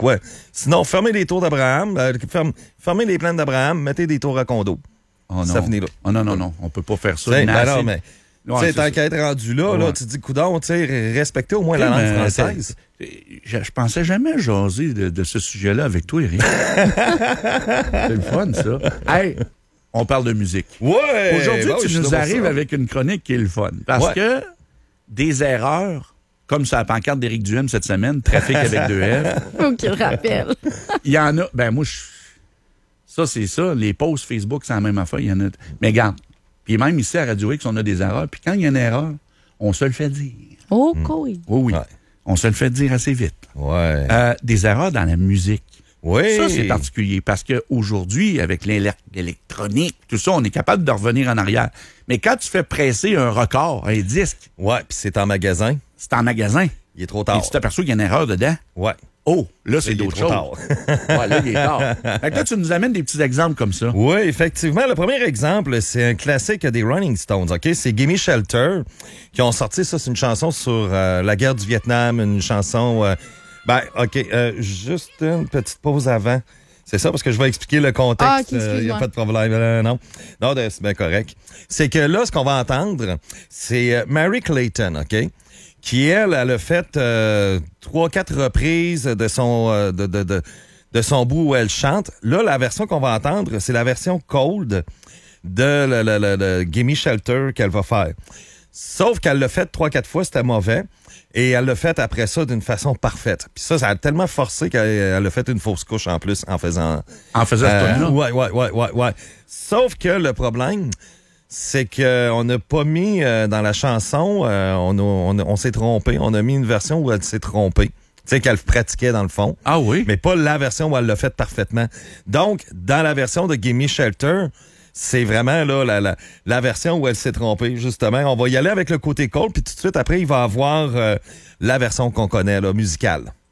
Ouais. Sinon, fermez les tours d'Abraham, fermez les plaines d'Abraham, mettez des tours à condo. Oh non. Ça finit là. Oh non. On peut pas faire ça. Non, mais... Ouais, tu sais, tant qu'à être rendu là, tu te dis, coudonc, tu sais, respectez au moins la langue française. Je pensais jamais jaser de ce sujet-là avec toi, Eric. C'est le fun, ça. Hey, on parle de musique. Ouais! Aujourd'hui, tu nous arrives avec une chronique qui est le fun. Parce que des erreurs, comme sur la pancarte d'Éric Duhem cette semaine, trafic avec 2 F. Faut qu'il le rappelle. Il y en a. Ben, moi, ça, c'est ça. Les posts Facebook, c'est la même affaire. Il y en a. Mais regarde. Puis même ici, à Radio X, on a des erreurs. Puis quand il y a une erreur, on se le fait dire. Oh, oui. Oui. Ouais. On se le fait dire assez vite. Ouais. Des erreurs dans la musique. Oui. Ça, c'est particulier parce qu'aujourd'hui, avec l'électronique, tout ça, on est capable de revenir en arrière. Mais quand tu fais presser un record, un disque... Ouais, puis c'est en magasin. C'est en magasin. Il est trop tard. Et tu t'aperçois qu'il y a une erreur dedans. Ouais. Oh, là, c'est d'autres choses. Ouais, là, il est tard. Fait que là, tu nous amènes des petits exemples comme ça. Oui, effectivement. Le premier exemple, c'est un classique des Rolling Stones, OK? C'est Gimme Shelter, qui ont sorti ça. C'est une chanson sur la guerre du Vietnam, une chanson... juste une petite pause avant. C'est ça, parce que je vais expliquer le contexte. Il n'y a pas de problème. Non, c'est bien correct. C'est que là, ce qu'on va entendre, c'est Mary Clayton, OK? Qui, elle a fait 3-4 reprises de son de son bout où elle chante. Là, la version qu'on va entendre, c'est la version cold de Gimme Shelter qu'elle va faire. Sauf qu'elle l'a fait 3-4 fois, c'était mauvais. Et elle l'a fait après ça d'une façon parfaite. Puis ça a tellement forcé qu'elle a fait une fausse couche en plus en faisant... En faisant ce truc-là? Ouais. Sauf que le problème... c'est qu'on n'a pas mis dans la chanson, on s'est trompé. On a mis une version où elle s'est trompée. Tu sais, qu'elle pratiquait dans le fond. Ah oui? Mais pas la version où elle l'a fait parfaitement. Donc, dans la version de Gimme Shelter, c'est vraiment là la version où elle s'est trompée, justement. On va y aller avec le côté cold, puis tout de suite après, il va avoir la version qu'on connaît, là, musicale.